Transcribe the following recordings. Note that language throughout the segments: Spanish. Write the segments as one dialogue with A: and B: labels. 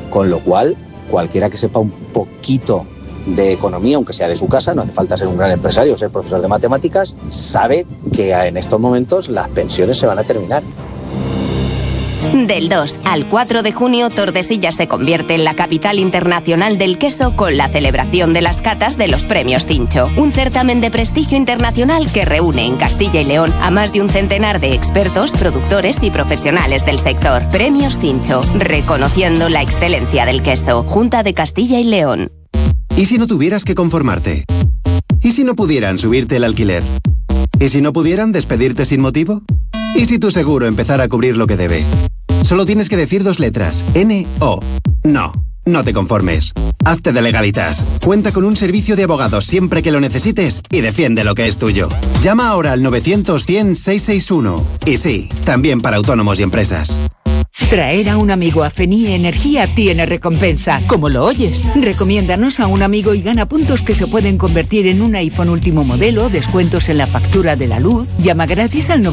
A: Con lo cual, cualquiera que sepa un poquito de economía, aunque sea de su casa, no hace falta ser un gran empresario o ser profesor de matemáticas, sabe que en estos momentos las pensiones se van a terminar.
B: Del 2 al 4 de junio, Tordesillas se convierte en la capital internacional del queso con la celebración de las catas de los Premios Cincho, un certamen de prestigio internacional que reúne en Castilla y León a más de un centenar de expertos, productores y profesionales del sector. Premios Cincho, reconociendo la excelencia del queso. Junta de Castilla y León.
C: ¿Y si no tuvieras que conformarte? ¿Y si no pudieran subirte el alquiler? ¿Y si no pudieran despedirte sin motivo? ¿Y si tu seguro empezara a cubrir lo que debe? Solo tienes que decir 2 letras, N-O. No, no te conformes. Hazte de Legalitas. Cuenta con un servicio de abogados siempre que lo necesites y defiende lo que es tuyo. Llama ahora al 900-100-661. Y sí, también para autónomos y empresas.
D: Traer a un amigo a FENIE Energía tiene recompensa, como lo oyes. Recomiéndanos a un amigo y gana puntos que se pueden convertir en un iPhone último modelo, descuentos en la factura de la luz. Llama gratis al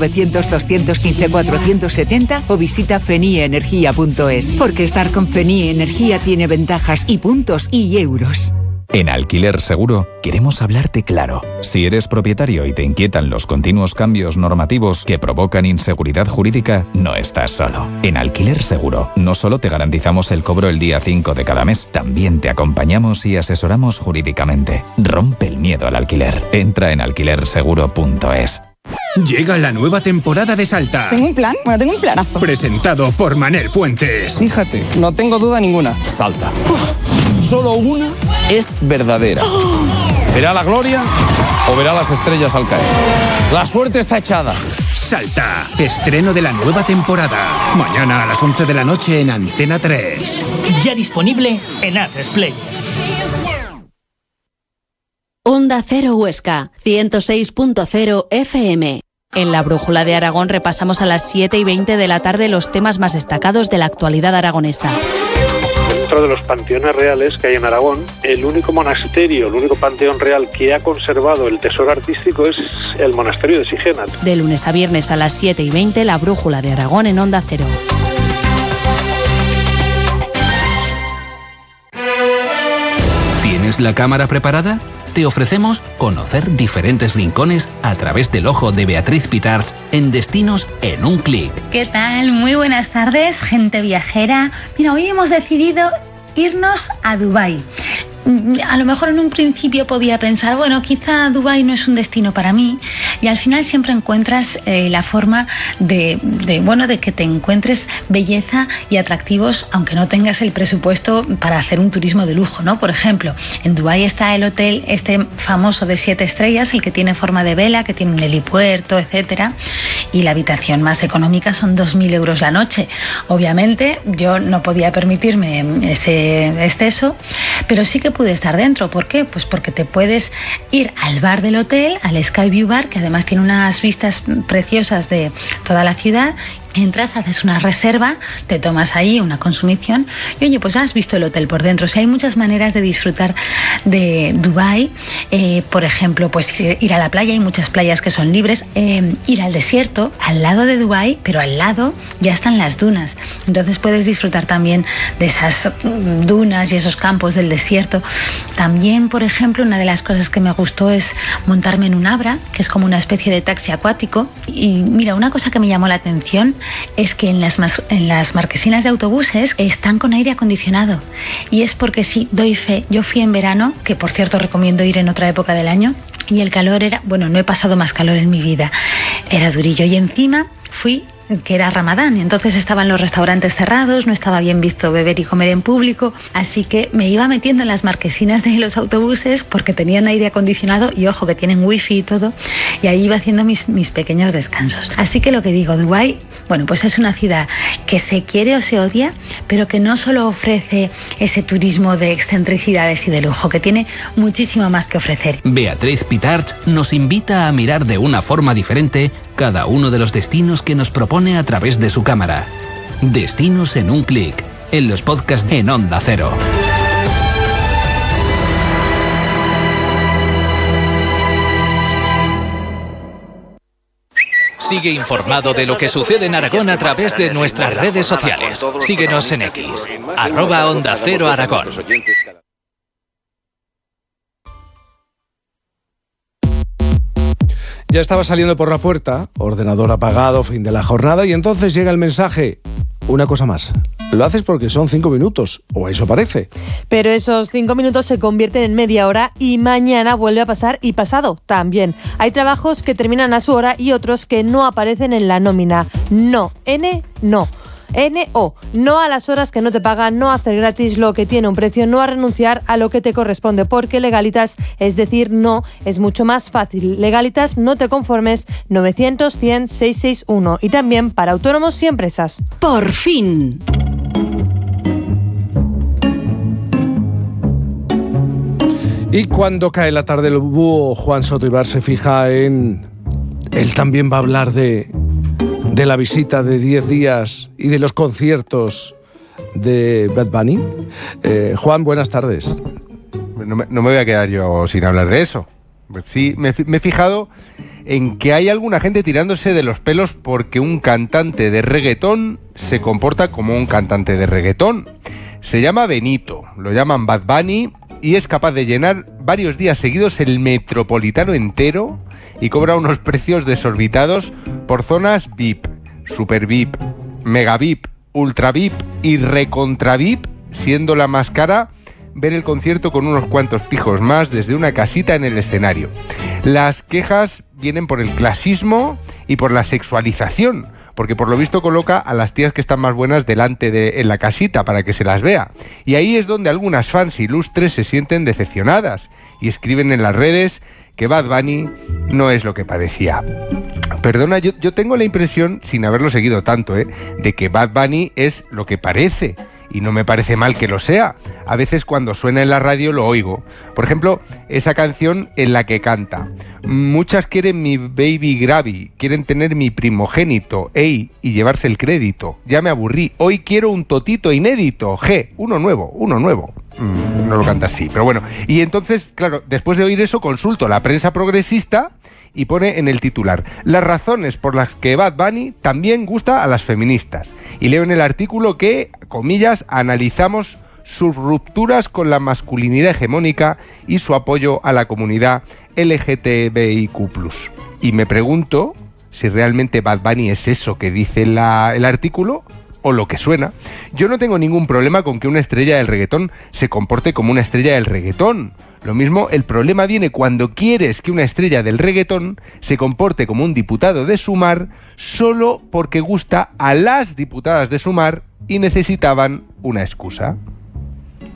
D: 900-215-470 o visita fenieenergia.es. Porque estar con FENIE Energía tiene ventajas y puntos y euros.
E: En Alquiler Seguro queremos hablarte claro. Si eres propietario y te inquietan los continuos cambios normativos que provocan inseguridad jurídica, no estás solo. En Alquiler Seguro no solo te garantizamos el cobro el día 5 de cada mes, también te acompañamos y asesoramos jurídicamente. Rompe el miedo al alquiler. Entra en alquilerseguro.es.
F: Llega la nueva temporada de Salta.
G: ¿Tengo un plan? Bueno, tengo un planazo.
F: Presentado por Manel Fuentes.
G: Fíjate, no tengo duda ninguna.
H: Salta. Solo una es verdadera. ¿Verá la gloria o verá las estrellas al caer? La suerte está echada.
F: Salta, estreno de la nueva temporada. Mañana a las 11 de la noche en Antena 3.
I: Ya disponible en Atresplay.
J: Onda Cero Huesca, 106.0 FM.
K: En la Brújula de Aragón repasamos a las 7:20 de la tarde los temas más destacados de la actualidad aragonesa.
L: Dentro de los panteones reales que hay en Aragón, el único monasterio, el único panteón real que ha conservado el tesoro artístico es el monasterio de Sigena.
K: De lunes a viernes a las 7:20, la Brújula de Aragón en Onda Cero.
F: ¿Tienes la cámara preparada? Te ofrecemos conocer diferentes rincones a través del ojo de Beatriz Pitarch en Destinos en un clic.
M: ¿Qué tal? Muy buenas tardes, gente viajera. Mira, hoy hemos decidido irnos a Dubái. A lo mejor en un principio podía pensar, bueno, quizá Dubái no es un destino para mí, y al final siempre encuentras la forma de que te encuentres belleza y atractivos, aunque no tengas el presupuesto para hacer un turismo de lujo, ¿no? Por ejemplo, en Dubái está el hotel este famoso de 7 estrellas, el que tiene forma de vela, que tiene un helipuerto, etcétera, y la habitación más económica son 2.000 euros la noche. Obviamente yo no podía permitirme ese exceso, pero sí que pude estar dentro. ¿Por qué? Pues porque te puedes ir al bar del hotel, al Skyview Bar, que además tiene unas vistas preciosas de toda la ciudad. Entras, haces una reserva, te tomas ahí una consumición y oye, pues has visto el hotel por dentro. O sea, hay muchas maneras de disfrutar de Dubái. Por ejemplo, pues ir a la playa, hay muchas playas que son libres. Ir al desierto, al lado de Dubái, pero al lado ya están las dunas. Entonces puedes disfrutar también de esas dunas y esos campos del desierto. También, por ejemplo, una de las cosas que me gustó es montarme en un Abra, que es como una especie de taxi acuático. Y mira, una cosa que me llamó la atención es que en las marquesinas de autobuses están con aire acondicionado, y es porque sí, doy fe, yo fui en verano, que por cierto recomiendo ir en otra época del año, y el calor era, bueno, no he pasado más calor en mi vida, era durillo, y encima fui que era Ramadán, y entonces estaban los restaurantes cerrados, no estaba bien visto beber y comer en público, así que me iba metiendo en las marquesinas de los autobuses porque tenían aire acondicionado y ojo que tienen wifi y todo, y ahí iba haciendo mis pequeños descansos. Así que lo que digo, Dubái, bueno, pues es una ciudad que se quiere o se odia, pero que no solo ofrece ese turismo de excentricidades y de lujo, que tiene muchísimo más que ofrecer.
F: Beatriz Pitarch nos invita a mirar de una forma diferente cada uno de los destinos que nos propone a través de su cámara. Destinos en un clic, en los podcasts en Onda Cero.
N: Sigue informado de lo que sucede en Aragón a través de nuestras redes sociales. Síguenos en X, @Onda Cero Aragón.
H: Ya estaba saliendo por la puerta, ordenador apagado, fin de la jornada, y entonces llega el mensaje: una cosa más. Lo haces porque son 5 minutos, o eso parece.
O: Pero esos 5 minutos se convierten en media hora y mañana vuelve a pasar y pasado también. Hay trabajos que terminan a su hora y otros que no aparecen en la nómina. No, no. NO, no a las horas que no te pagan, no a hacer gratis lo que tiene un precio, no a renunciar a lo que te corresponde, porque Legalitas, es decir, no, es mucho más fácil. Legalitas, no te conformes, 900-100-661. Y también para autónomos y empresas.
J: ¡Por fin!
H: Y cuando cae la tarde, el búho Juan Soto Ibar se fija en... Él también va a hablar de la visita de 10 días y de los conciertos de Bad Bunny. Juan, buenas tardes.
P: No me voy a quedar yo sin hablar de eso. Sí, me he fijado en que hay alguna gente tirándose de los pelos porque un cantante de reggaetón se comporta como un cantante de reggaetón. Se llama Benito, lo llaman Bad Bunny y es capaz de llenar varios días seguidos el Metropolitano entero y cobra unos precios desorbitados por zonas VIP, Super VIP, Mega VIP, Ultra VIP y Recontra VIP, siendo la más cara ver el concierto con unos cuantos pijos más desde una casita en el escenario. Las quejas vienen por el clasismo y por la sexualización, porque por lo visto coloca a las tías que están más buenas delante en la casita para que se las vea. Y ahí es donde algunas fans ilustres se sienten decepcionadas y escriben en las redes que Bad Bunny no es lo que parecía. Perdona, yo tengo la impresión, sin haberlo seguido tanto, de que Bad Bunny es lo que parece. Y no me parece mal que lo sea. A veces cuando suena en la radio lo oigo. Por ejemplo, esa canción en la que canta: muchas quieren mi baby Gravy, quieren tener mi primogénito, ey, y llevarse el crédito. Ya me aburrí, hoy quiero un totito inédito, uno nuevo. No lo canta así, pero bueno. Y entonces, claro, después de oír eso, consulto la prensa progresista y pone en el titular: las razones por las que Bad Bunny también gusta a las feministas. Y leo en el artículo que, comillas, analizamos sus rupturas con la masculinidad hegemónica y su apoyo a la comunidad LGTBIQ+. Y me pregunto si realmente Bad Bunny es eso que dice el artículo o lo que suena. Yo no tengo ningún problema con que una estrella del reggaetón se comporte como una estrella del reggaetón. Lo mismo, el problema viene cuando quieres que una estrella del reggaetón se comporte como un diputado de Sumar solo porque gusta a las diputadas de Sumar y necesitaban una excusa.